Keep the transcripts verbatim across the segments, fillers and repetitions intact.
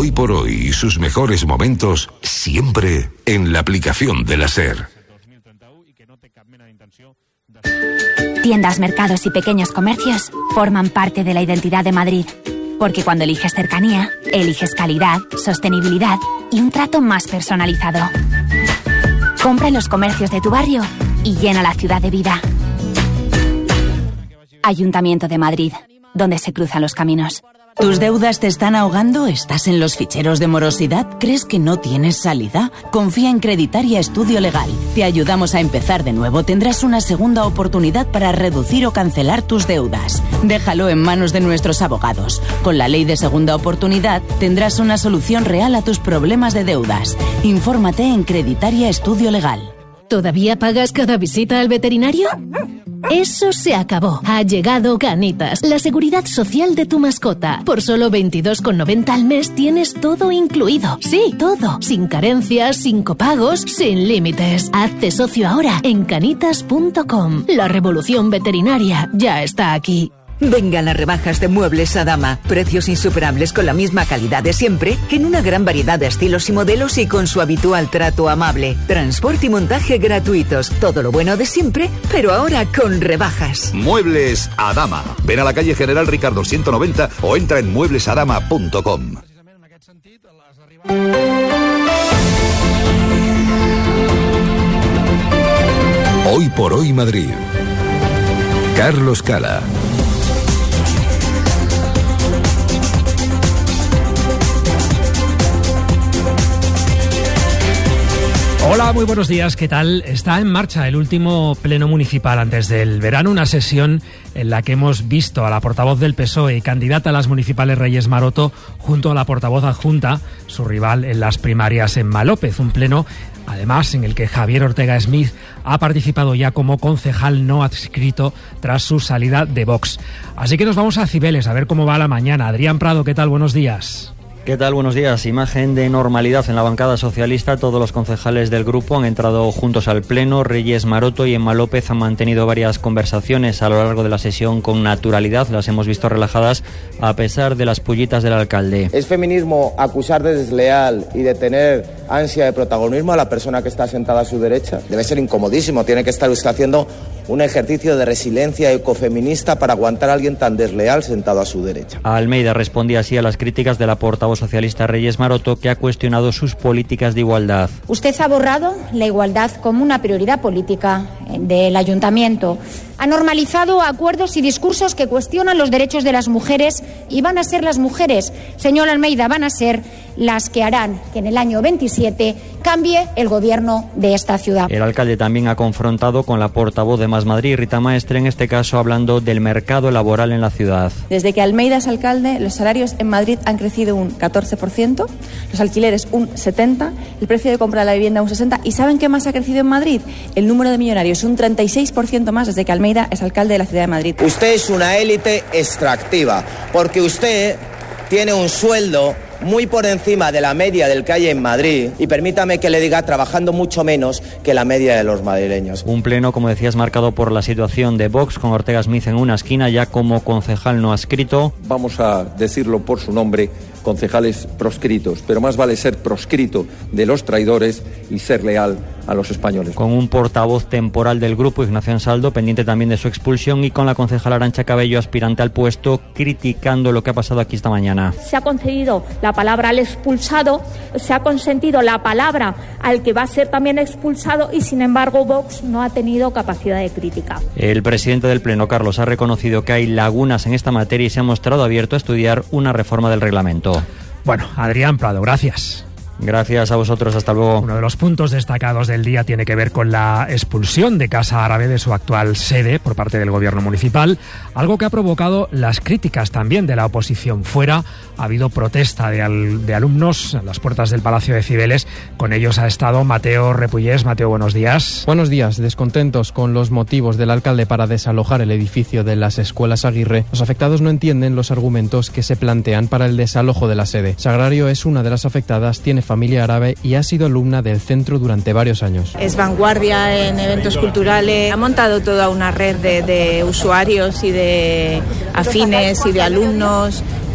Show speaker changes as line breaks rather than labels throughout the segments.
Hoy por hoy y sus mejores momentos siempre en la aplicación de la SER.
Tiendas, mercados y pequeños comercios forman parte de la identidad de Madrid. Porque cuando eliges cercanía, eliges calidad, sostenibilidad y un trato más personalizado. Compra en los comercios de tu barrio y llena la ciudad de vida. Ayuntamiento de Madrid, donde se cruzan los caminos.
¿Tus deudas te están ahogando? ¿Estás en los ficheros de morosidad? ¿Crees que no tienes salida? Confía en Creditaria Estudio Legal. Te ayudamos a empezar de nuevo. Tendrás una segunda oportunidad para reducir o cancelar tus deudas. Déjalo en manos de nuestros abogados. Con la ley de segunda oportunidad tendrás una solución real a tus problemas de deudas. Infórmate en Creditaria Estudio Legal.
¿Todavía pagas cada visita al veterinario? Eso se acabó. Ha llegado Canitas, la seguridad social de tu mascota. Por solo veintidós con noventa al mes tienes todo incluido. Sí, todo. Sin carencias, sin copagos, sin límites. Hazte socio ahora en canitas punto com. La revolución veterinaria ya está aquí.
Vengan las rebajas de Muebles Adama. Precios insuperables con la misma calidad de siempre, en una gran variedad de estilos y modelos y con su habitual trato amable. Transporte y montaje gratuitos. Todo lo bueno de siempre, pero ahora con rebajas.
Muebles Adama. Ven a la calle General Ricardo ciento noventa o entra en muebles adama punto com.
Hoy por hoy Madrid. Carlos Cala.
Hola, muy buenos días, ¿qué tal? Está en marcha el último pleno municipal antes del verano, una sesión en la que hemos visto a la portavoz del P S O E y candidata a las municipales Reyes Maroto junto a la portavoz adjunta, su rival en las primarias en Malópez, un pleno además en el que Javier Ortega Smith ha participado ya como concejal no adscrito tras su salida de Vox. Así que nos vamos a Cibeles a ver cómo va la mañana. Adrián Prado, ¿qué tal? Buenos días.
¿Qué tal? Buenos días. Imagen de normalidad en la bancada socialista. Todos los concejales del grupo han entrado juntos al pleno. Reyes Maroto y en Malópez han mantenido varias conversaciones a lo largo de la sesión con naturalidad. Las hemos visto relajadas a pesar de las pullitas del alcalde.
¿Es feminismo acusar de desleal y de tener ansia de protagonismo a la persona que está sentada a su derecha? Debe ser incomodísimo. Tiene que estar usted haciendo un ejercicio de resiliencia ecofeminista para aguantar a alguien tan desleal sentado a su derecha.
Almeida respondía así a las críticas de la portavoz socialista Reyes Maroto, que ha cuestionado sus políticas de igualdad.
Usted ha borrado la igualdad como una prioridad política del ayuntamiento. Ha normalizado acuerdos y discursos que cuestionan los derechos de las mujeres y van a ser las mujeres, señor Almeida, van a ser las que harán que en el año veintisiete cambie el gobierno de esta ciudad.
El alcalde también ha confrontado con la portavoz de Más Madrid, Rita Maestre, en este caso hablando del mercado laboral en la ciudad.
Desde que Almeida es alcalde, los salarios en Madrid han crecido un catorce por ciento, los alquileres un setenta por ciento, el precio de compra de la vivienda un sesenta por ciento. ¿Y saben qué más ha crecido en Madrid? El número de millonarios, un treinta y seis por ciento más desde que Almeida es alcalde de la ciudad de Madrid.
Usted es una élite extractiva, porque usted tiene un sueldo muy por encima de la media del que hay en Madrid y permítame que le diga, trabajando mucho menos que la media de los madrileños.
Un pleno, como decías, marcado por la situación de Vox, con Ortega Smith en una esquina ya como concejal no adscrito.
Vamos a decirlo por su nombre, concejales proscritos, pero más vale ser proscrito de los traidores y ser leal a los españoles.
Con un portavoz temporal del grupo, Ignacio Ansaldo, pendiente también de su expulsión, y con la concejala Arantxa Cabello, aspirante al puesto, criticando lo que ha pasado aquí esta mañana.
Se ha concedido la palabra al expulsado, se ha consentido la palabra al que va a ser también expulsado y sin embargo Vox no ha tenido capacidad de crítica.
El presidente del Pleno, Carlos, ha reconocido que hay lagunas en esta materia y se ha mostrado abierto a estudiar una reforma del reglamento.
Bueno, Adrián Prado, gracias.
Gracias a vosotros, hasta luego.
Uno de los puntos destacados del día tiene que ver con la expulsión de Casa Árabe de su actual sede por parte del gobierno municipal, algo que ha provocado las críticas también de la oposición. Fuera ha habido protesta de, al, de alumnos a las puertas del Palacio de Cibeles. Con ellos ha estado Mateo Repullés. Mateo, buenos días.
Buenos días. Descontentos con los motivos del alcalde para desalojar el edificio de las escuelas Aguirre, los afectados no entienden los argumentos que se plantean para el desalojo de la sede. Sagrario es una de las afectadas, tiene familia árabe y ha sido alumna del centro durante varios años.
Es vanguardia en eventos culturales, ha montado toda una red de, de usuarios y de afines y de alumnos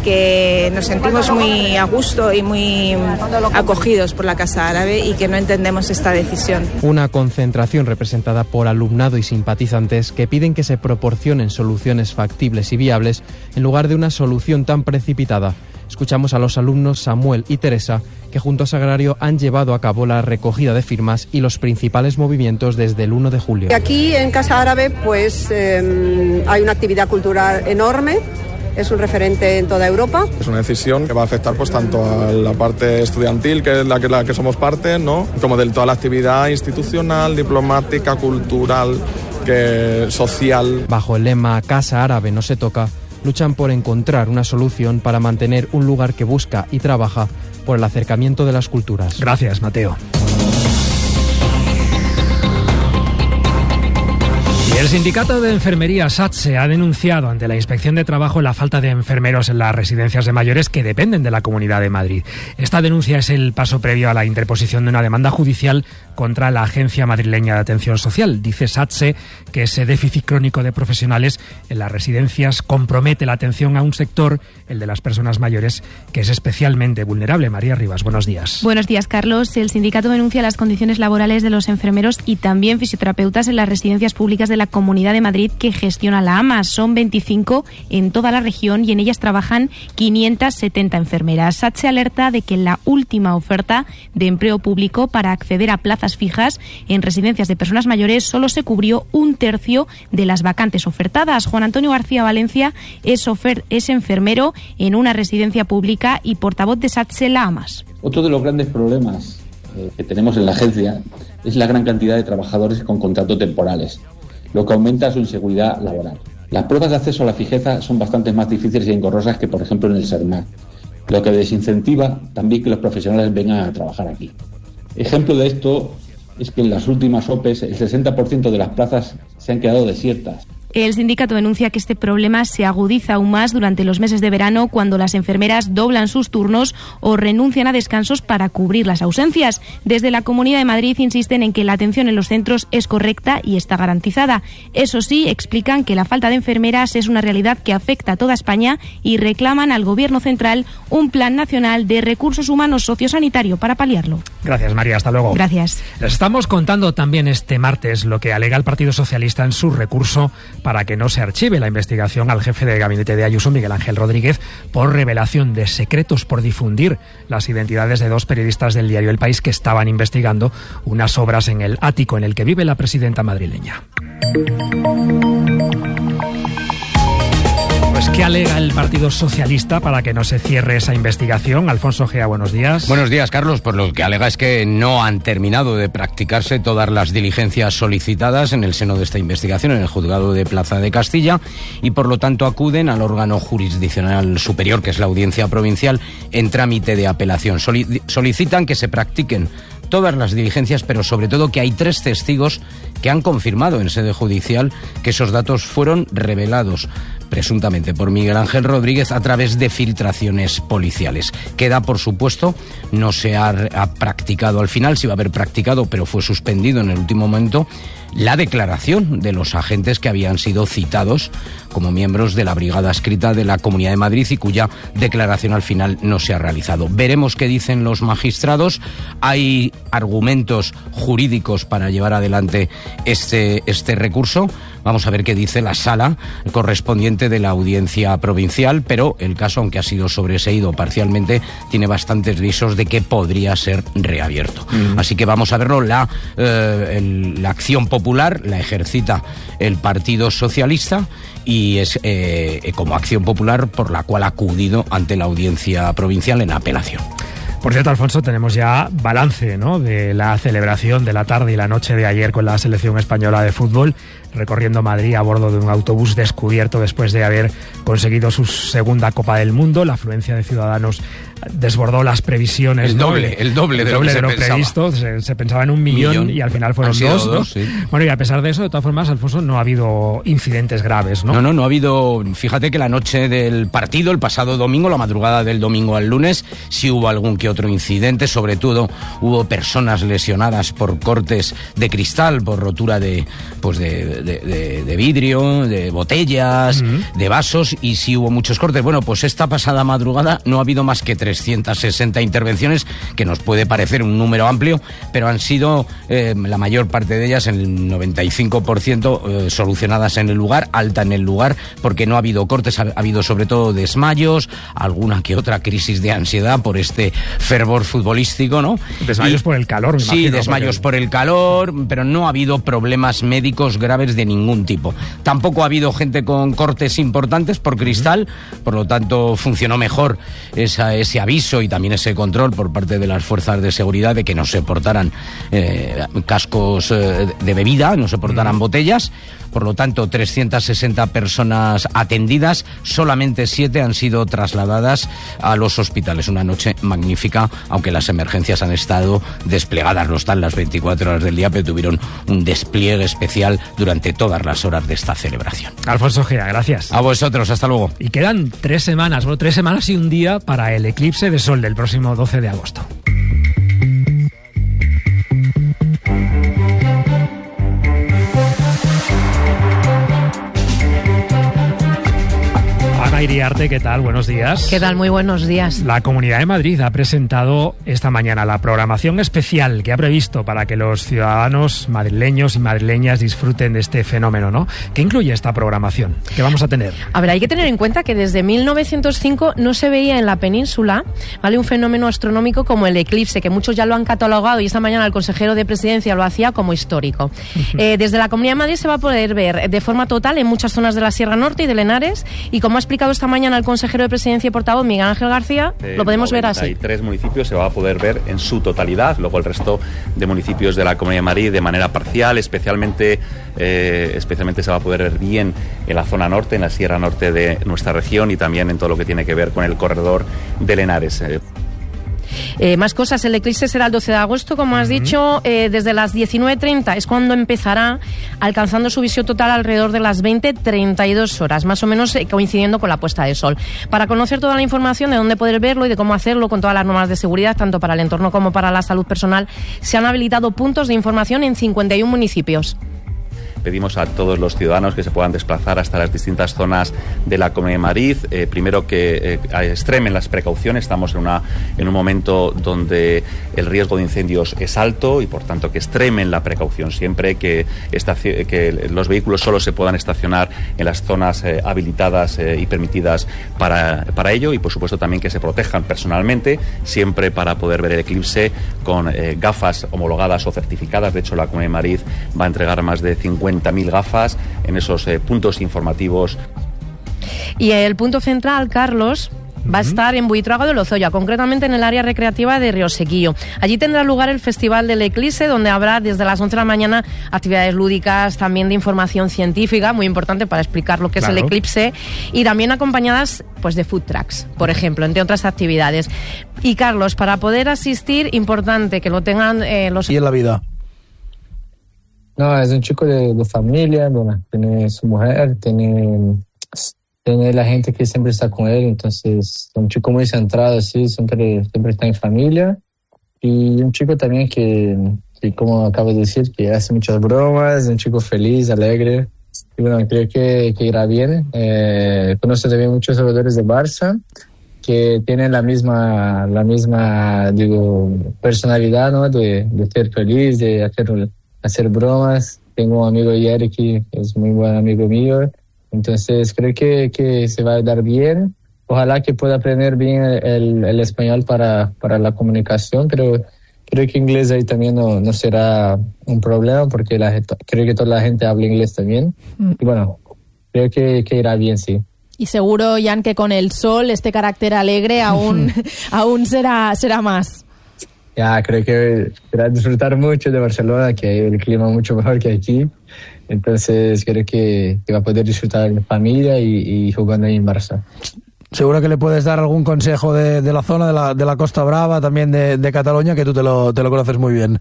que nos sentimos muy a gusto y muy acogidos por la Casa Árabe y que no entendemos esta decisión.
Una concentración representada por alumnado y simpatizantes que piden que se proporcionen soluciones factibles y viables en lugar de una solución tan precipitada. Escuchamos a los alumnos Samuel y Teresa, que junto a Sagrario han llevado a cabo la recogida de firmas y los principales movimientos desde el uno de julio.
Aquí en Casa Árabe pues eh, hay una actividad cultural enorme. Es un referente en toda Europa.
Es una decisión que va a afectar pues tanto a la parte estudiantil, que es la que, la que somos parte, ¿no?, como de toda la actividad institucional, diplomática, cultural, que, social.
Bajo el lema Casa Árabe no se toca, luchan por encontrar una solución para mantener un lugar que busca y trabaja por el acercamiento de las culturas.
Gracias, Mateo. El sindicato de enfermería SATSE ha denunciado ante la Inspección de Trabajo la falta de enfermeros en las residencias de mayores que dependen de la Comunidad de Madrid. Esta denuncia es el paso previo a la interposición de una demanda judicial contra la Agencia Madrileña de Atención Social. Dice SATSE que ese déficit crónico de profesionales en las residencias compromete la atención a un sector, el de las personas mayores, que es especialmente vulnerable. María Rivas, buenos días.
Buenos días, Carlos. El sindicato denuncia las condiciones laborales de los enfermeros y también fisioterapeutas en las residencias públicas de la Comunidad de Madrid que gestiona la AMA. Son veinticinco en toda la región y en ellas trabajan quinientas setenta enfermeras. SATSE alerta de que en la última oferta de empleo público para acceder a plazas fijas en residencias de personas mayores solo se cubrió un tercio de las vacantes ofertadas. Juan Antonio García Valencia es, ofer- es enfermero en una residencia pública y portavoz de SATSE La AMAS.
Otro de los grandes problemas eh, que tenemos en la agencia es la gran cantidad de trabajadores con contratos temporales, lo que aumenta su inseguridad laboral. Las pruebas de acceso a la fijeza son bastante más difíciles y engorrosas que, por ejemplo, en el SERMAC, lo que desincentiva también que los profesionales vengan a trabajar aquí. Ejemplo de esto es que en las últimas O P Es el sesenta por ciento de las plazas se han quedado desiertas.
El sindicato denuncia que este problema se agudiza aún más durante los meses de verano, cuando las enfermeras doblan sus turnos o renuncian a descansos para cubrir las ausencias. Desde la Comunidad de Madrid insisten en que la atención en los centros es correcta y está garantizada. Eso sí, explican que la falta de enfermeras es una realidad que afecta a toda España y reclaman al Gobierno central un plan nacional de recursos humanos sociosanitario para paliarlo.
Gracias, María. Hasta luego.
Gracias.
Les estamos contando también este martes lo que alega el Partido Socialista en su recurso para que no se archive la investigación al jefe de gabinete de Ayuso, Miguel Ángel Rodríguez, por revelación de secretos, por difundir las identidades de dos periodistas del diario El País que estaban investigando unas obras en el ático en el que vive la presidenta madrileña. Pues, ¿qué alega el Partido Socialista para que no se cierre esa investigación? Alfonso Gea, buenos días.
Buenos días, Carlos. Pues lo que alega es que no han terminado de practicarse todas las diligencias solicitadas en el seno de esta investigación en el Juzgado de Plaza de Castilla y, por lo tanto, acuden al órgano jurisdiccional superior, que es la Audiencia Provincial, en trámite de apelación. Soli- solicitan que se practiquen todas las diligencias, pero sobre todo que hay tres testigos que han confirmado en sede judicial que esos datos fueron revelados presuntamente por Miguel Ángel Rodríguez a través de filtraciones policiales. Queda, por supuesto, no se ha, ha practicado al final, sí va a haber practicado, pero fue suspendido en el último momento, la declaración de los agentes que habían sido citados como miembros de la Brigada Adscrita de la Comunidad de Madrid y cuya declaración al final no se ha realizado. Veremos qué dicen los magistrados. Hay argumentos jurídicos para llevar adelante este, este recurso. Vamos a ver qué dice la sala correspondiente de la Audiencia Provincial, pero el caso, aunque ha sido sobreseído parcialmente, tiene bastantes visos de que podría ser reabierto. Mm. Así que vamos a verlo. La, eh, el, la acción popular la ejercita el Partido Socialista y es eh, como acción popular por la cual ha acudido ante la Audiencia Provincial en apelación.
Por cierto, Alfonso, tenemos ya balance, ¿no?, de la celebración de la tarde y la noche de ayer con la selección española de fútbol, recorriendo Madrid a bordo de un autobús descubierto después de haber conseguido su segunda Copa del Mundo. La afluencia de ciudadanos desbordó las previsiones.
El doble, ¿no? el doble de
el doble
lo, que
de lo previsto. Se, se pensaba en un millón, millón y al final fueron dos. dos ¿no? sí. Bueno, y a pesar de eso, de todas formas, Alfonso, no ha habido incidentes graves, ¿no?
No, no, no ha habido. Fíjate que la noche del partido, el pasado domingo, la madrugada del domingo al lunes, sí hubo algún que otro incidente. Sobre todo hubo personas lesionadas por cortes de cristal, por rotura de, pues de, de, de, de vidrio, de botellas, uh-huh. de vasos, y sí hubo muchos cortes. Bueno, pues esta pasada madrugada no ha habido más que trescientas sesenta intervenciones, que nos puede parecer un número amplio, pero han sido eh, la mayor parte de ellas, en el noventa y cinco por ciento, eh, solucionadas en el lugar, alta en el lugar, porque no ha habido cortes, ha, ha habido sobre todo desmayos, alguna que otra crisis de ansiedad por este fervor futbolístico, ¿no?
Desmayos y, por el calor, me
sí,
imagino. Sí,
desmayos
porque...
por el calor, pero no ha habido problemas médicos graves de ningún tipo. Tampoco ha habido gente con cortes importantes por cristal, uh-huh. por lo tanto funcionó mejor esa, ese aviso y también ese control por parte de las fuerzas de seguridad de que no se portaran eh, cascos eh, de bebida, no se portaran uh-huh. botellas. Por lo tanto, trescientas sesenta personas atendidas, solamente siete han sido trasladadas a los hospitales. Una noche magnífica, aunque las emergencias han estado desplegadas, no están las veinticuatro horas del día, pero tuvieron un despliegue especial durante todas las horas de esta celebración.
Alfonso Gea, gracias.
A vosotros, hasta luego.
Y quedan tres semanas, bueno, tres semanas y un día para el eclipse de sol del próximo doce de agosto. Iriarte, ¿qué tal? Buenos días.
¿Qué tal? Muy buenos días.
La Comunidad de Madrid ha presentado esta mañana la programación especial que ha previsto para que los ciudadanos madrileños y madrileñas disfruten de este fenómeno, ¿no? ¿Qué incluye esta programación? ¿Qué vamos a tener?
A ver, hay que tener en cuenta que desde mil novecientos cinco no se veía en la península, ¿vale?, un fenómeno astronómico como el eclipse, que muchos ya lo han catalogado y esta mañana el consejero de Presidencia lo hacía como histórico. Uh-huh. Eh, desde la Comunidad de Madrid se va a poder ver de forma total en muchas zonas de la Sierra Norte y de Henares, y como ha explicado esta mañana el consejero de Presidencia y portavoz Miguel Ángel García, eh, lo podemos ver así.
noventa y tres municipios se va a poder ver en su totalidad, luego el resto de municipios de la Comunidad de Madrid de manera parcial, especialmente, eh, especialmente se va a poder ver bien en la zona norte, en la Sierra Norte de nuestra región, y también en todo lo que tiene que ver con el corredor del Henares. Eh.
Eh, más cosas, el eclipse será el doce de agosto, como has uh-huh. dicho, eh, desde las diecinueve treinta es cuando empezará, alcanzando su visión total alrededor de las veinte treinta y dos horas, más o menos eh, coincidiendo con la puesta de sol. Para conocer toda la información de dónde poder verlo y de cómo hacerlo con todas las normas de seguridad, tanto para el entorno como para la salud personal, se han habilitado puntos de información en cincuenta y uno municipios.
Pedimos a todos los ciudadanos que se puedan desplazar hasta las distintas zonas de la Comunidad de Madrid, eh, primero que eh, extremen las precauciones. Estamos en, una, en un momento donde el riesgo de incendios es alto y por tanto que extremen la precaución siempre, que, estaci- que los vehículos solo se puedan estacionar en las zonas eh, habilitadas eh, y permitidas para, para ello, y por supuesto también que se protejan personalmente, siempre para poder ver el eclipse con eh, gafas homologadas o certificadas. De hecho, la Comunidad de Madrid va a entregar más de cincuenta mil gafas en esos eh, puntos informativos.
Y el punto central, Carlos, va a estar en Buitrago de Lozoya, concretamente en el área recreativa de Riosequillo. Allí tendrá lugar el Festival del Eclipse, donde habrá desde las once de la mañana actividades lúdicas, también de información científica, muy importante para explicar lo que claro. es el eclipse, y también acompañadas pues de food trucks, por ejemplo, entre otras actividades. Y Carlos, para poder asistir, importante que lo tengan eh, los...
¿Y en la vida?
No, es un chico de, de familia, bueno, tiene su mujer, tiene, tiene la gente que siempre está con él, entonces es un chico muy centrado, así, siempre, siempre está en familia. Y un chico también que, que, como acabo de decir, que hace muchas bromas, un chico feliz, alegre. Y bueno, creo que, que irá bien. Eh, conozco también muchos jugadores de Barça que tienen la misma, la misma, digo, personalidad, ¿no? De, de ser feliz, de hacer... hacer bromas. Tengo un amigo Eric, que es muy buen amigo mío, entonces creo que, que se va a dar bien. Ojalá que pueda aprender bien el, el español para, para la comunicación, pero creo que inglés ahí también no, no será un problema, porque la, creo que toda la gente habla inglés también. Mm. Y bueno, creo que, que irá bien, sí.
Y seguro, Jan, que con el sol este carácter alegre aún, aún será, será más.
Ya, creo que va a disfrutar mucho de Barcelona, que hay el clima mucho mejor que aquí. Entonces creo que, que va a poder disfrutar en familia y, y jugando ahí en Barça.
Seguro que le puedes dar algún consejo de, de la zona, de la, de la Costa Brava, también de, de Cataluña, que tú te lo, te lo conoces muy bien.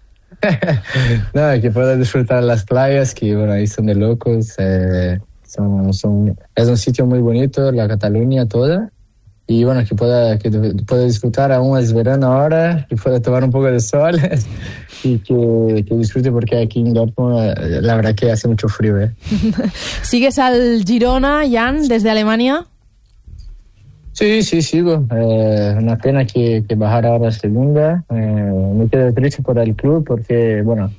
No, que pueda disfrutar las playas, que bueno, ahí son de locos. Eh, son, son, es un sitio muy bonito, la Cataluña toda. y bueno, que pueda, que pueda disfrutar, aún es verano ahora, que pueda tomar un poco de sol y que, que disfrute, porque aquí en Dortmund la verdad que hace mucho frío. ¿eh?
¿Sigues al Girona, Jan, desde Alemania?
Sí, sí, sigo. Eh, una pena que, que bajar ahora a segunda. Eh, me quedo triste por el club porque, bueno,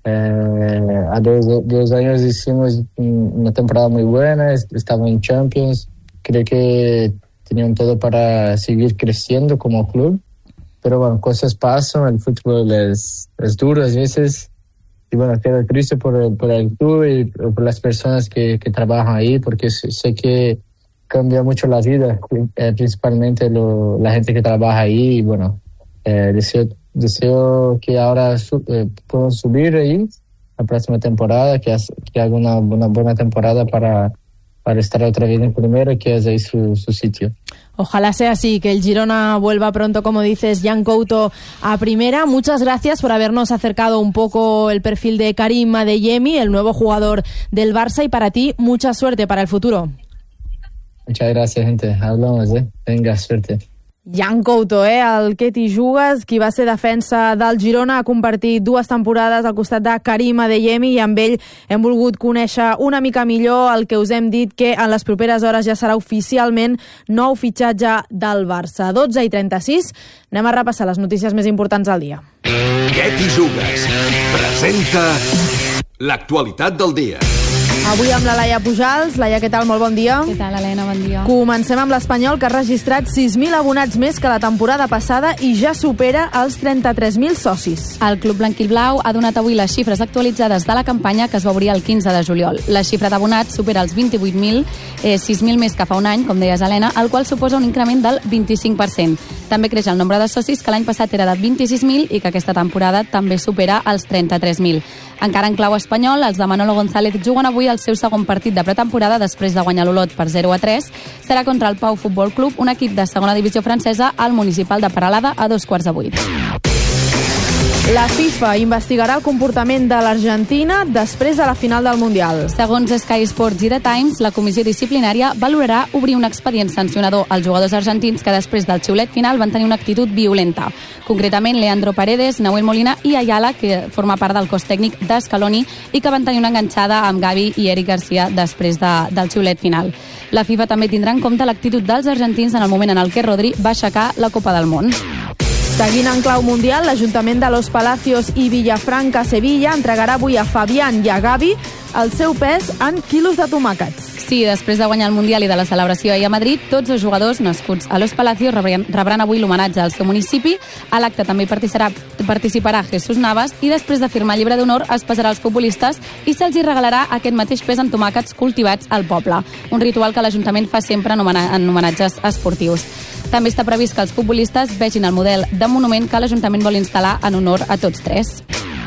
eh, a dos, dos años hicimos una temporada muy buena, estaba en Champions. Creo que tenían todo para seguir creciendo como club. Pero bueno, cosas pasan, el fútbol es, es duro a veces. Y bueno, quedo triste por el, por el club y por las personas que, que trabajan ahí, porque sé que cambia mucho la vida, eh, principalmente lo, la gente que trabaja ahí. Y bueno, eh, deseo, deseo que ahora su, eh, puedan subir ahí la próxima temporada, que, has, que haga una, una buena temporada para, para estar otra vez en primera, que es ahí su, su sitio.
Ojalá sea así, que el Girona vuelva pronto, como dices, Jan Couto, a primera. Muchas gracias por habernos acercado un poco el perfil de Karim Adeyemi, el nuevo jugador del Barça, y para ti, mucha suerte para el futuro.
Muchas gracias, gente. Hablamos, eh? Venga, suerte.
Jan Couto, eh? el que t'hi jugues, qui va ser defensa del Girona, ha compartit dues temporades al costat de Karim Adeyemi, i amb ell hem volgut conèixer una mica millor el que us hem dit, que en les properes hores ja serà oficialment nou fitxatge del Barça. dotze i trenta-sis, anem a repassar les notícies més importants del dia.
Què t'hi jugues? Presenta l'actualitat del dia.
Avui amb la Laia Pujals. Laia, què tal? Molt bon dia.
Què tal, Helena? Bon dia.
Comencem amb l'Espanyol, que ha registrat sis mil abonats més que la temporada passada i ja supera els trenta-tres mil socis.
El Club Blanquilblau ha donat avui les xifres actualitzades de la campanya, que es va obrir el quinze de juliol. La xifra d'abonats supera els vint-i-vuit mil, eh, sis mil més que fa un any, com deies, Helena, el qual suposa un increment del vint-i-cinc per cent. També creix el nombre de socis, que l'any passat era de vint-i-sis mil i que aquesta temporada també supera els trenta-tres mil. Encara en clau espanyol, els de Manolo González juguen avui el seu segon partit de pretemporada després de guanyar l'Olot per zero a tres. Serà contra el Pau Futbol Club, un equip de segona divisió francesa, al Municipal de Peralada, a dos quarts de vuit.
La FIFA investigarà el comportament de l'Argentina després de la final del Mundial.
Segons Sky Sports i The Times, la comissió disciplinària valorarà obrir un expedient sancionador als jugadors argentins que després del xiulet final van tenir una actitud violenta. Concretament, Leandro Paredes, Nahuel Molina i Ayala, que forma part del cos tècnic d'Escaloni i que van tenir una enganxada amb Gavi i Eric Garcia després de, del xiulet final. La FIFA també tindrà en compte l'actitud dels argentins en el moment en el què Rodri va aixecar la Copa del Món.
Seguint en clau mundial, l'Ajuntament de Los Palacios i Villafranca, Sevilla, entregarà avui a Fabián i a Gavi el seu pes en quilos de tomàquets.
Sí, després de guanyar el Mundial i de la celebració ahir a Madrid, tots els jugadors nascuts a Los Palacios rebran, rebran avui l'homenatge al seu municipi. A l'acte també participarà, participarà Jesús Navas i després de firmar el llibre d'honor es pesarà als futbolistes i se'ls hi regalarà aquest mateix pes en tomàquets cultivats al poble. Un ritual que l'Ajuntament fa sempre en, homena, en homenatges esportius. També està previst que els futbolistes vegin el model de monument que l'Ajuntament vol instal·lar en honor a tots tres.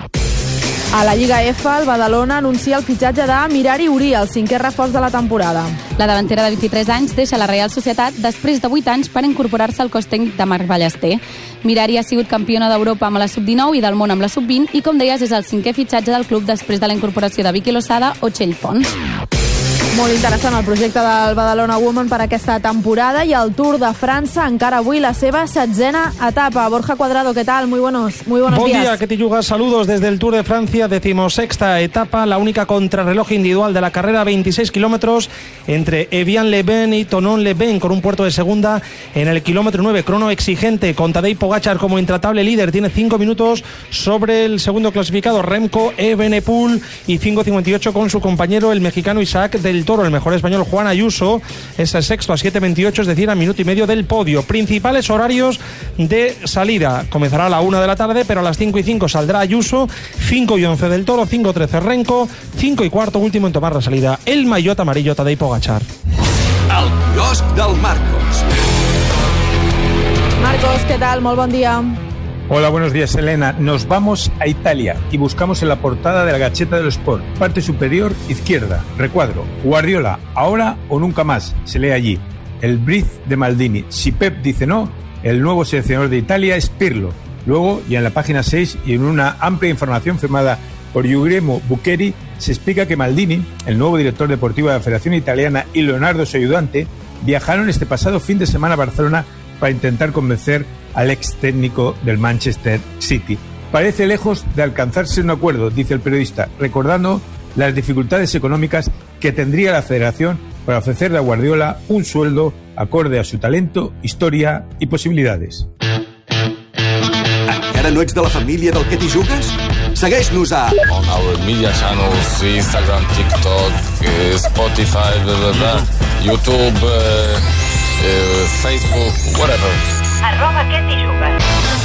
A la Lliga F, el Badalona anuncia el fitxatge de Mirari Uri, el cinquè reforç de la temporada.
La davantera de vint-i-tres anys deixa la Real Societat després de vuit anys per incorporar-se al cos tècnic de Marc Ballester. Mirari ha sigut campiona d'Europa amb la sub dinou i del món amb la sub vint i, com deies, és el cinquè fitxatge del club després de la incorporació de Vicky Losada o Txell Font.
Molt interessant el projecte del Badalona Women per aquesta temporada i el Tour de França, encara avui la seva setzena etapa. Borja Cuadrado, ¿qué tal? Muy buenos, muy buenos
Buen
días.
Buen día, que te yugas. Saludos desde el Tour de Francia, decimosexta etapa, la única contrarreloj individual de la carrera, veintiséis kilómetros entre Evian-les-Bains y Thonon-les-Bains, con un puerto de segunda en el kilómetro nueve. Crono exigente, con Tadej Pogačar como intratable líder, tiene cinco minutos sobre el segundo clasificado, Remco Evenepoel, y cinco cincuenta y ocho con su compañero, el mexicano Isaac del Toro. El mejor español, Juan Ayuso, es el sexto a siete veintiocho, es decir, a minuto y medio del podio. Principales horarios de salida: comenzará a la una de la tarde, pero a las cinco y cinco saldrá Ayuso, cinco y once del Toro, cinco trece Renko, cinco y cuarto último en tomar la salida, el maillot amarillo Tadej Pogačar.
El quiosc del Marcos.
Marcos, ¿qué tal? Muy buen día.
Hola, buenos días, Elena. Nos vamos a Italia y buscamos en la portada de la Gazzetta dello Sport, parte superior izquierda, recuadro: Guardiola, ahora o nunca más, se lee allí. El brief de Maldini: si Pep dice no, el nuevo seleccionador de Italia es Pirlo. Luego, ya en la página seis y en una amplia información firmada por Guglielmo Bucheri, se explica que Maldini, el nuevo director deportivo de la Federación Italiana, y Leonardo, su ayudante, viajaron este pasado fin de semana a Barcelona para intentar convencer al ex técnico del Manchester City. Parece lejos de alcanzarse un acuerdo, dice el periodista, recordando las dificultades económicas que tendría la federación para ofrecerle a Guardiola un sueldo acorde a su talento, historia i possibilitats.
Encara no ets de la família del que t'hi jugues? Segueix-nos a...
On our media channels, Instagram, TikTok, uh, Spotify, blah, blah, blah, YouTube, uh, uh, Facebook, whatever.
Arroba que t'hi jugues.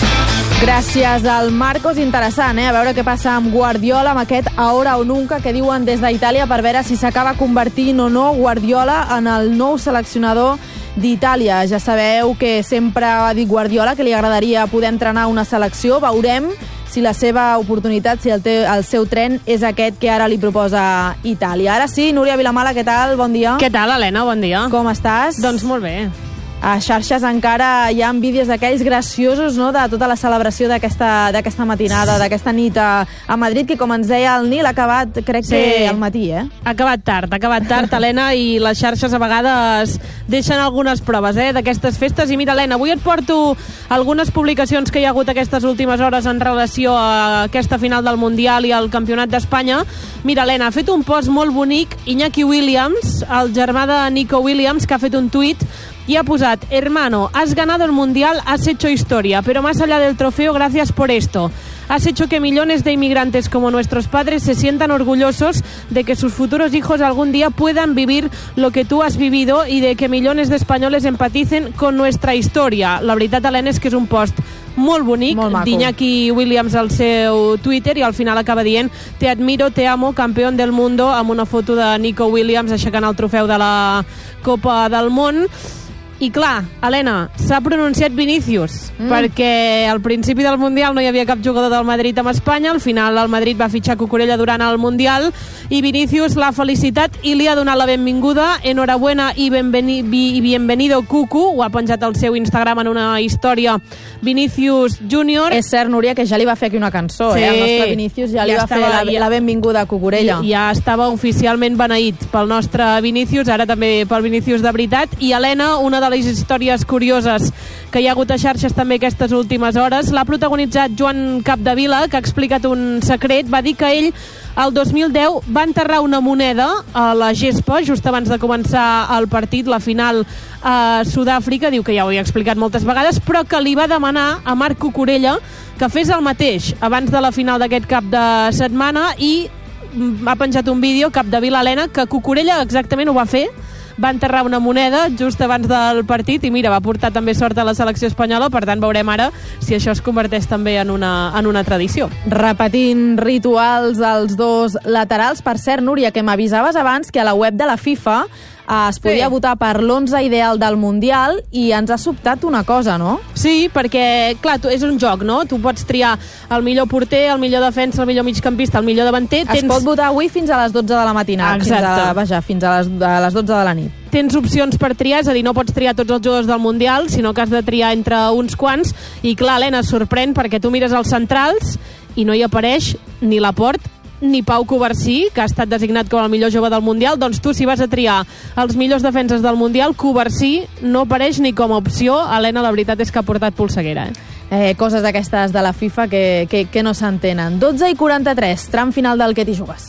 Gràcies al Marcos, interessant, eh? A veure què passa amb Guardiola, amb aquest ahora o nunca que diuen des d'Itàlia per veure si s'acaba convertint o no Guardiola en el nou seleccionador d'Itàlia. Ja sabeu que sempre ha dit Guardiola que li agradaria poder entrenar una selecció. Veurem si la seva oportunitat, si el, te, el seu tren és aquest que ara li proposa Itàlia. Ara sí, Núria Vilamala, què tal? Bon dia.
Què tal, Helena? Bon dia.
Com estàs?
Doncs molt bé.
A xarxes encara hi ha vídeos d'aquells graciosos, no?, de tota la celebració d'aquesta d'aquesta matinada, d'aquesta nit a, a Madrid, que, com ens deia el Nil, ha acabat, crec sí. que al matí, eh?
Ha acabat tard, ha acabat tard, Helena, i les xarxes a vegades deixen algunes proves, eh, d'aquestes festes. I mira, Helena, avui et porto algunes publicacions que hi ha hagut aquestes últimes hores en relació a aquesta final del Mundial i al Campionat d'Espanya. Mira, Helena, ha fet un post molt bonic Iñaki Williams, el germà de Nico Williams, que ha fet un tuit y ha posat: hermano, has ganado el Mundial, has hecho historia, pero más allá del trofeo, gracias por esto. Has hecho que millones de inmigrantes como nuestros padres se sientan orgullosos de que sus futuros hijos algún día puedan vivir lo que tú has vivido y de que millones de españoles empaticen con nuestra historia. La veritat, Helena, és que és un post molt bonic d'Iñaki Williams al seu Twitter, i al final acaba dient: te admiro, te amo, campeón del mundo, amb una foto de Nico Williams aixecant el trofeu de la Copa del Món. I clar, Helena, s'ha pronunciat Vinícius, mm. perquè al principi del Mundial no hi havia cap jugador del Madrid amb Espanya, al final el Madrid va fitxar Cucurella durant el Mundial, i Vinícius l'ha felicitat i li ha donat la benvinguda. Enhorabuena i bienveni, bi, bienvenido Cucu, ho ha penjat al seu Instagram en una història Vinícius júnior.
És cert, Núria, que ja li va fer aquí una cançó, sí. eh? El nostre Vinícius ja li ja va estava, fer la, ja, la benvinguda a Cucurella.
Ja, ja estava oficialment beneït pel nostre Vinícius, ara també pel Vinícius de veritat. I Helena, una de de les històries curioses que hi ha hagut a xarxes també aquestes últimes hores, l'ha protagonitzat Joan Capdevila, que ha explicat un secret. Va dir que ell el dos mil deu va enterrar una moneda a la gespa just abans de començar el partit, la final a Sud-àfrica. Diu que ja ho havia explicat moltes vegades, però que li va demanar a Marc Cucurella que fes el mateix abans de la final d'aquest cap de setmana, i ha penjat un vídeo, Capdevila, Helena, que Cucurella exactament ho va fer. Va enterrar una moneda just abans del partit i mira, va portar també sort a la selecció espanyola. Per tant, veurem ara si això es converteix també en una, en una tradició.
Repetint rituals als dos laterals. Per cert, Núria, que m'avisaves abans que a la web de la FIFA Uh, es podia sí. votar per l'onze ideal del Mundial, i ens ha sobtat una cosa, no?
Sí, perquè, clar, tu, és un joc, no? Tu pots triar el millor porter, el millor defensa, el millor migcampista, el millor davanter.
Es Tens... pot votar avui fins a les dotze de la matinada.
Exacte.
Fins a, vaja, fins a les, a les dotze de la nit.
Tens opcions per triar, és a dir, no pots triar tots els jugadors del Mundial, sinó que has de triar entre uns quants. I clar, Helena, es sorprèn perquè tu mires els centrals i no hi apareix ni Laporte ni Pau Covarsí, que ha estat designat com el millor jove del Mundial. Doncs tu, si vas a triar els millors defenses del Mundial, Covarsí no apareix ni com a opció. Helena, la veritat és que ha portat polseguera, eh?
Eh, coses d'aquestes de la FIFA que, que, que no s'entenen. dotze i quaranta-tres, tram final del Que t'hi jugues.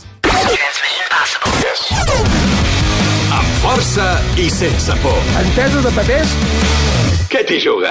Amb força i sense por.
Entesos de papers?
Que t'hi jugues?